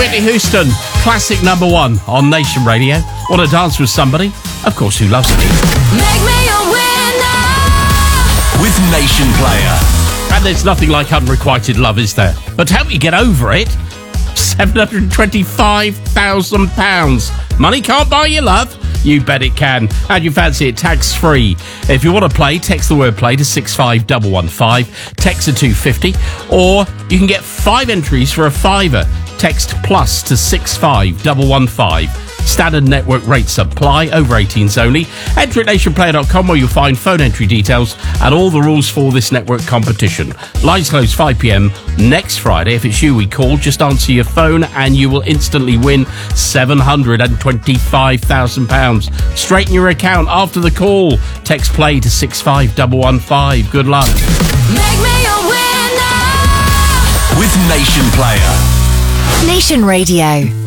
Whitney Houston, classic number 1 on Nation Radio. Want to dance with somebody? Of course, who loves me? Make me a winner with Nation Player. And there's nothing like unrequited love, is there? But to help you get over it, £725,000. Money can't buy you love. You bet it can. And you fancy it tax-free. If you want to play, text the word play to 65115. Text to 250. Or you can get 5 entries for a £5. Text plus to 65115. Standard network rates apply. Over 18s only. Enter at nationplayer.com where you'll find phone entry details and all the rules for this network competition. Lines close 5 p.m. next Friday. If it's you we call, just answer your phone and you will instantly win £725,000 straight in your account after the call. Text play to 65115. Good luck. Make me a winner with Nation Player. Nation Radio.